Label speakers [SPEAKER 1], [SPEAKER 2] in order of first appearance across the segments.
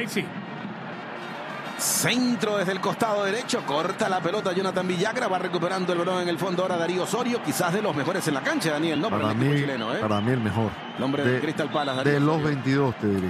[SPEAKER 1] sí.
[SPEAKER 2] Centro desde el costado derecho, corta la pelota Jonathan Villagra, va recuperando el balón en el fondo ahora Darío Osorio, quizás de los mejores en la cancha, Daniel, ¿no?
[SPEAKER 3] Para
[SPEAKER 2] el
[SPEAKER 3] mí,
[SPEAKER 2] equipo chileno,
[SPEAKER 3] para mí el mejor.
[SPEAKER 2] El hombre de Crystal Palace, Darío
[SPEAKER 3] de los
[SPEAKER 2] Osorio.
[SPEAKER 3] 22, te diría.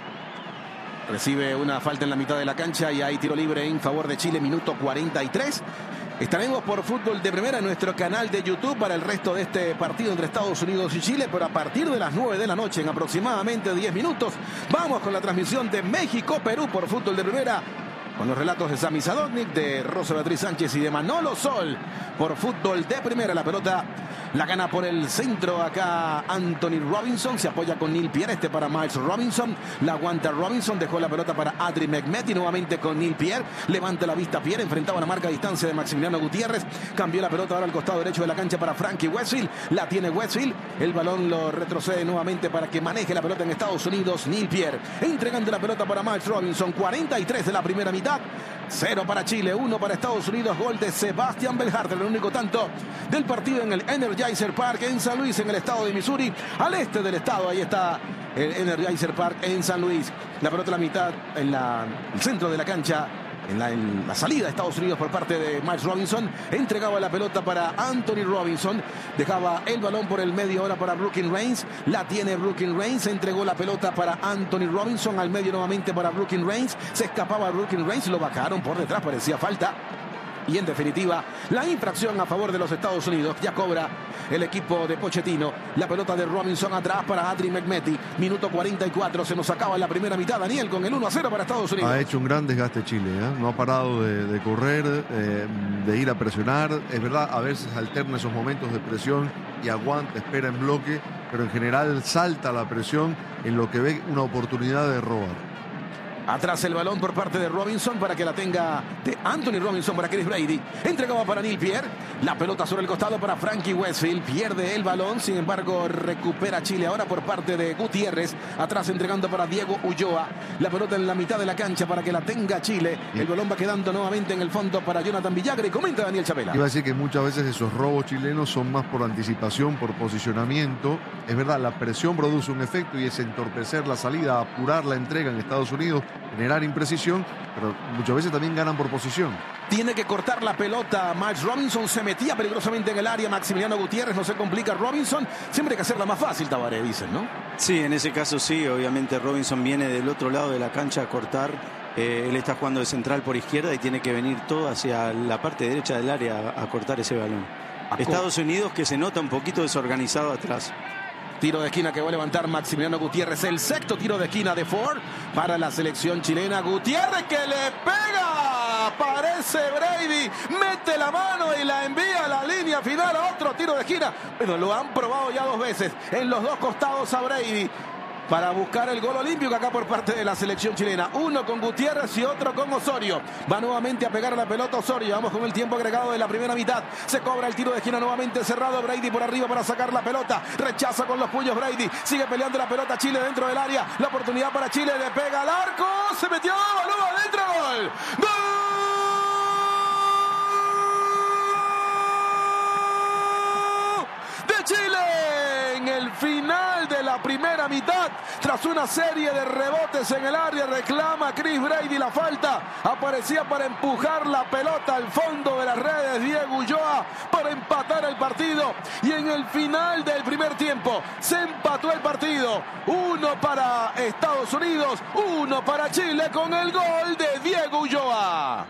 [SPEAKER 2] Recibe una falta en la mitad de la cancha y hay tiro libre en favor de Chile, minuto 43. Estaremos por Fútbol de Primera en nuestro canal de YouTube para el resto de este partido entre Estados Unidos y Chile, pero a partir de las 9 de la noche, en aproximadamente 10 minutos, vamos con la transmisión de México-Perú por Fútbol de Primera, con los relatos de Sami Sadovnik, de Rosa Beatriz Sánchez y de Manolo Sol por Fútbol de Primera. La pelota la gana por el centro acá Anthony Robinson, se apoya con Neil Pierre, para Miles Robinson, la aguanta Robinson, dejó la pelota para Adri Mehmeti, nuevamente con Neil Pierre, levanta la vista Pierre, enfrentaba la marca a distancia de Maximiliano Gutiérrez, cambió la pelota ahora al costado derecho de la cancha para Frankie Westfield, la tiene Westfield, el balón lo retrocede nuevamente para que maneje la pelota en Estados Unidos, Neil Pierre, entregando la pelota para Miles Robinson, 43 de la primera mitad, 0 para Chile, 1 para Estados Unidos, gol de Sebastián Belharter, el único tanto del partido en el Energizer Park en San Luis, en el estado de Missouri, al este del estado. Ahí está el Energizer Park en San Luis. La pelota a la mitad, en el centro de la cancha, en la salida de Estados Unidos por parte de Miles Robinson. Entregaba la pelota para Anthony Robinson. Dejaba el balón por el medio ahora para Brooklyn Reigns. La tiene Brooklyn Reigns. Entregó la pelota para Anthony Robinson. Al medio nuevamente para Brooklyn Reigns. Se escapaba Brooklyn Reigns. Lo bajaron por detrás. Parecía falta. Y en definitiva, la infracción a favor de los Estados Unidos. Ya cobra el equipo de Pochettino. La pelota de Robinson atrás para Adri Mehmeti. Minuto 44. Se nos acaba la primera mitad, Daniel, con el 1-0 para Estados Unidos.
[SPEAKER 3] Ha hecho un gran desgaste Chile, ¿eh? No ha parado de correr, de ir a presionar. Es verdad, a veces alterna esos momentos de presión y aguanta, espera en bloque, pero en general salta la presión en lo que ve una oportunidad de robar.
[SPEAKER 2] Atrás el balón por parte de Robinson para que la tenga de Anthony Robinson para Chris Brady. Entregaba para Neil Pierre. La pelota sobre el costado para Frankie Westfield. Pierde el balón. Sin embargo, recupera Chile ahora por parte de Gutiérrez. Atrás entregando para Diego Ulloa. La pelota en la mitad de la cancha para que la tenga Chile. El balón va quedando nuevamente en el fondo para Jonathan Villagra. Y comenta Daniel Chapela.
[SPEAKER 3] Iba a decir que muchas veces esos robos chilenos son más por anticipación, por posicionamiento. Es verdad, la presión produce un efecto y es entorpecer la salida, apurar la entrega en Estados Unidos, generar imprecisión, pero muchas veces también ganan por posición.
[SPEAKER 2] Tiene que cortar la pelota Miles Robinson, se metía peligrosamente en el área Maximiliano Gutiérrez, no se complica Robinson, siempre hay que hacerla más fácil, Tabaré, dicen, ¿no?
[SPEAKER 4] Sí, en ese caso sí, obviamente Robinson viene del otro lado de la cancha a cortar, él está jugando de central por izquierda y tiene que venir todo hacia la parte derecha del área a cortar ese balón. Estados Unidos que se nota un poquito desorganizado atrás.
[SPEAKER 2] Tiro de esquina que va a levantar Maximiliano Gutiérrez. El sexto tiro de esquina de Ford para la selección chilena. Gutiérrez que le pega. Parece Brady. Mete la mano y la envía a la línea final. A otro tiro de esquina. Bueno, lo han probado ya 2 veces. En los 2 costados a Brady. Para buscar el gol olímpico acá por parte de la selección chilena. Uno con Gutiérrez y otro con Osorio. Va nuevamente a pegar la pelota Osorio. Vamos con el tiempo agregado de la primera mitad. Se cobra el tiro de esquina nuevamente cerrado. Brady por arriba para sacar la pelota. Rechaza con los puños Brady. Sigue peleando la pelota Chile dentro del área. La oportunidad para Chile. Le pega al arco. Se metió. Balón adentro. Gol. ¡Gol! De Chile. En el final de la primera mitad, tras una serie de rebotes en el área, reclama Chris Brady la falta. Aparecía para empujar la pelota al fondo de las redes Diego Ulloa para empatar el partido. Y en el final del primer tiempo se empató el partido. 1 para Estados Unidos, 1 para Chile con el gol de Diego Ulloa.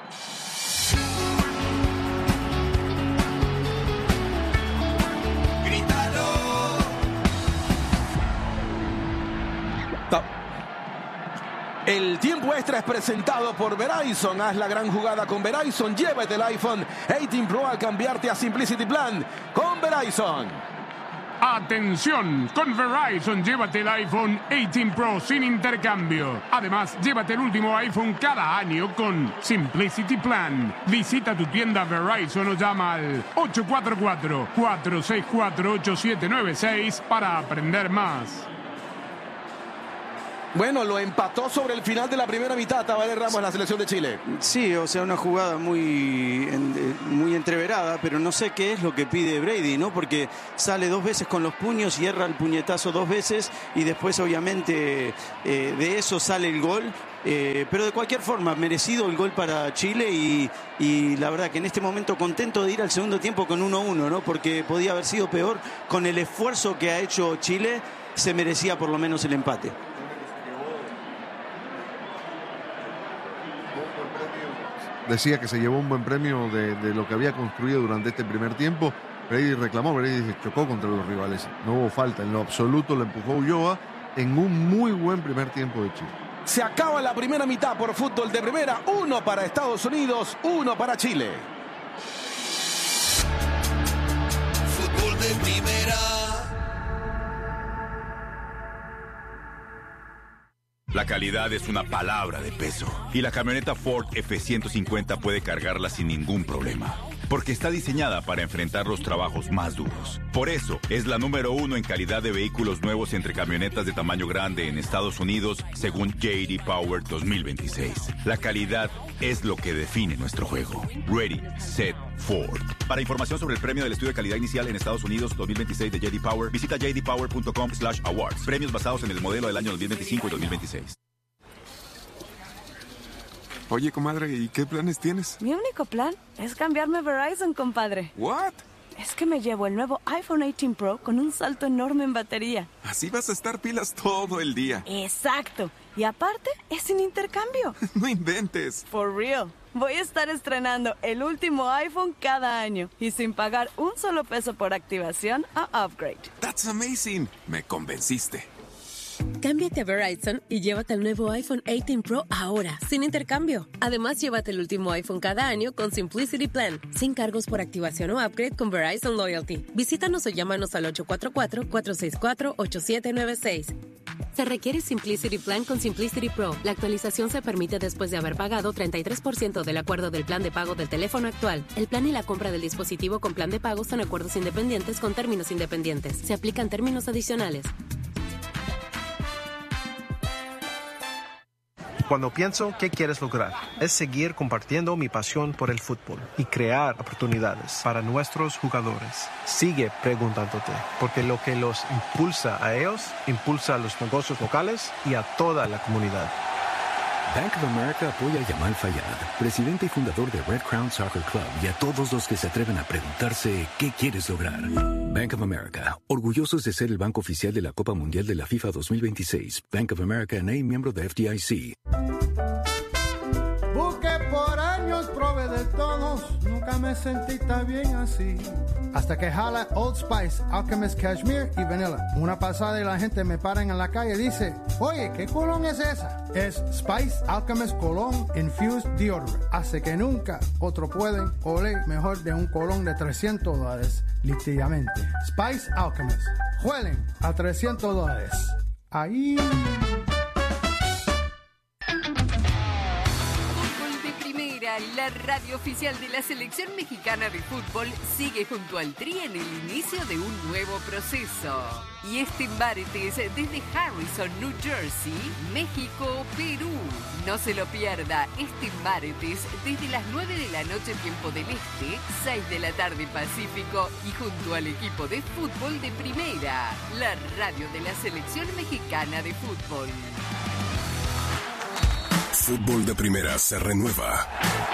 [SPEAKER 2] El tiempo extra es presentado por Verizon. Haz la gran jugada con Verizon. Llévate el iPhone 18 Pro al cambiarte a Simplicity Plan con Verizon.
[SPEAKER 1] Atención, con Verizon llévate el iPhone 18 Pro sin intercambio. Además, llévate el último iPhone cada año con Simplicity Plan. Visita tu tienda Verizon o llama al 844-464-8796 para aprender más.
[SPEAKER 2] Bueno, lo empató sobre el final de la primera mitad, Tabaré Ramos, la selección de Chile.
[SPEAKER 4] Sí, o sea, una jugada muy entreverada, pero no sé qué es lo que pide Brady, ¿no? Porque sale 2 veces con los puños y erra el puñetazo 2 veces y después, obviamente, de eso sale el gol. Pero de cualquier forma, merecido el gol para Chile y la verdad que en este momento contento de ir al segundo tiempo con 1-1, ¿no? Porque podía haber sido peor. Con el esfuerzo que ha hecho Chile, se merecía por lo menos el empate.
[SPEAKER 3] Decía que se llevó un buen premio de lo que había construido durante este primer tiempo. Brady reclamó, Brady chocó contra los rivales. No hubo falta, en lo absoluto lo empujó Ulloa en un muy buen primer tiempo de Chile.
[SPEAKER 2] Se acaba la primera mitad por fútbol de primera. 1 para Estados Unidos, 1 para Chile.
[SPEAKER 5] Fútbol de primera.
[SPEAKER 6] La calidad es una palabra de peso y la camioneta Ford F-150 puede cargarla sin ningún problema, porque está diseñada para enfrentar los trabajos más duros. Por eso, es la número 1 en calidad de vehículos nuevos entre camionetas de tamaño grande en Estados Unidos, según J.D. Power 2026. La calidad es lo que define nuestro juego. Ready, Set, Ford. Para información sobre el premio del estudio de calidad inicial en Estados Unidos 2026 de J.D. Power, visita jdpower.com/awards. Premios basados en el modelo del año 2025 y 2026.
[SPEAKER 7] Oye, comadre, ¿y qué planes tienes?
[SPEAKER 8] Mi único plan es cambiarme a Verizon, compadre.
[SPEAKER 7] ¿What?
[SPEAKER 8] Es que me llevo el nuevo iPhone 18 Pro con un salto enorme en batería.
[SPEAKER 7] Así vas a estar pilas todo el día.
[SPEAKER 8] Exacto. Y aparte, es sin intercambio.
[SPEAKER 7] No inventes.
[SPEAKER 8] For real. Voy a estar estrenando el último iPhone cada año y sin pagar un solo peso por activación a upgrade.
[SPEAKER 7] That's amazing. Me convenciste.
[SPEAKER 9] Cámbiate a Verizon y llévate el nuevo iPhone 18 Pro ahora, sin intercambio. Además, llévate el último iPhone cada año con Simplicity Plan, sin cargos por activación o upgrade con Verizon Loyalty. Visítanos o llámanos al 844-464-8796. Se requiere Simplicity Plan con Simplicity Pro. La actualización se permite después de haber pagado 33% del acuerdo del plan de pago del teléfono actual. El plan y la compra del dispositivo con plan de pago son acuerdos independientes con términos independientes. Se aplican términos adicionales.
[SPEAKER 10] Cuando pienso qué quieres lograr, es seguir compartiendo mi pasión por el fútbol y crear oportunidades para nuestros jugadores. Sigue preguntándote, porque lo que los impulsa a ellos, impulsa a los negocios locales y a toda la comunidad.
[SPEAKER 11] Bank of America apoya a Yamal Fayad, presidente y fundador de Red Crown Soccer Club, y a todos los que se atreven a preguntarse ¿qué quieres lograr? Bank of America, orgullosos de ser el banco oficial de la Copa Mundial de la FIFA 2026. Bank of America N.A., miembro de FDIC.
[SPEAKER 12] Busqué por años, probé de todos, nunca me sentí tan bien así. Hasta que jala Old Spice, Alchemist Cashmere y Vanilla. Una pasada y la gente me para en la calle y dice, oye, ¿qué colón es esa? Es Spice Alchemist Cologne Infused Deodorant. Hace que nunca otro pueden oler mejor de un colón de $300, literalmente. Spice Alchemist. Huelen a $300. Ahí...
[SPEAKER 13] La radio oficial de la Selección Mexicana de Fútbol sigue junto al Tri en el inicio de un nuevo proceso. Y este martes, desde Harrison, New Jersey, México, Perú. No se lo pierda, este martes, desde las 9 de la noche, tiempo del Este, 6 de la tarde Pacífico, y junto al equipo de fútbol de primera, la radio de la Selección Mexicana de Fútbol.
[SPEAKER 5] Fútbol de primera se renueva.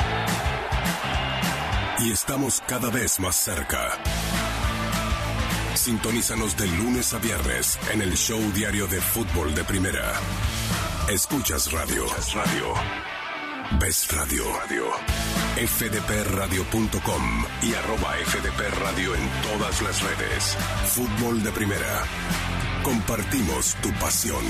[SPEAKER 5] Y estamos cada vez más cerca. Sintonízanos de lunes a viernes en el show diario de Fútbol de primera. Escuchas radio. Ves radio. fdpradio.com y @fdpradio en todas las redes. Fútbol de primera. Compartimos tu pasión.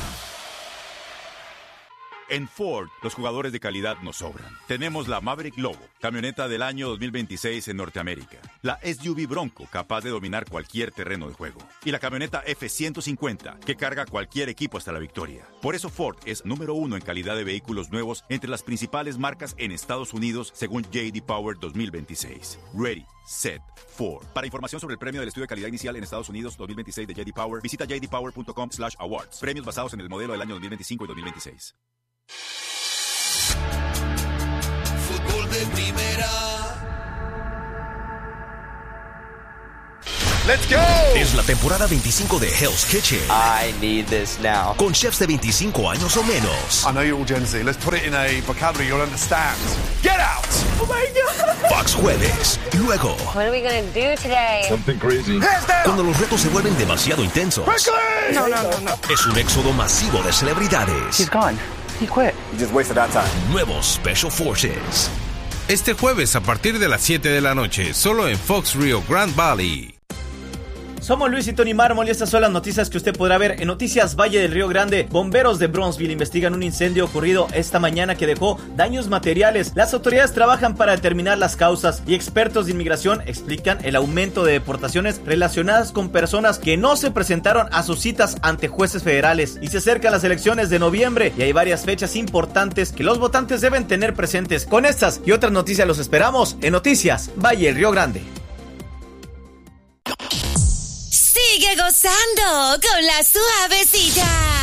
[SPEAKER 6] En Ford, los jugadores de calidad nos sobran. Tenemos la Maverick Lobo, camioneta del año 2026 en Norteamérica. La SUV Bronco, capaz de dominar cualquier terreno de juego. Y la camioneta F-150, que carga cualquier equipo hasta la victoria. Por eso Ford es número 1 en calidad de vehículos nuevos entre las principales marcas en Estados Unidos, según J.D. Power 2026. Ready, Set, Ford. Para información sobre el premio del estudio de calidad inicial en Estados Unidos 2026 de J.D. Power, visita jdpower.com/awards. Premios basados en el modelo del año 2025 y 2026.
[SPEAKER 5] Fútbol de primera.
[SPEAKER 14] Let's go.
[SPEAKER 15] Es la temporada 25 de Hell's Kitchen.
[SPEAKER 14] I need this now.
[SPEAKER 15] Con chefs de 25 años o menos.
[SPEAKER 14] I know you're all Gen Z. Let's put it in a vocabulary you'll understand. Get out. Oh my God.
[SPEAKER 15] Fox Jueves. Luego.
[SPEAKER 16] What are we gonna do today?
[SPEAKER 15] Something crazy. Cuando los retos se vuelven demasiado intensos.
[SPEAKER 14] No.
[SPEAKER 15] Es un éxodo masivo de celebridades.
[SPEAKER 14] He's gone. He quit. You just wasted our time.
[SPEAKER 15] Nuevos Special Forces.
[SPEAKER 17] Este jueves a partir de las 7 de la noche, solo en Fox Rio Grande Valley.
[SPEAKER 18] Somos Luis y Tony Mármol y estas son las noticias que usted podrá ver en Noticias Valle del Río Grande. Bomberos de Bronzeville investigan un incendio ocurrido esta mañana que dejó daños materiales. Las autoridades trabajan para determinar las causas y expertos de inmigración explican el aumento de deportaciones relacionadas con personas que no se presentaron a sus citas ante jueces federales. Y se acercan las elecciones de noviembre y hay varias fechas importantes que los votantes deben tener presentes. Con estas y otras noticias los esperamos en Noticias Valle del Río Grande.
[SPEAKER 19] Sigue gozando con la suavecita.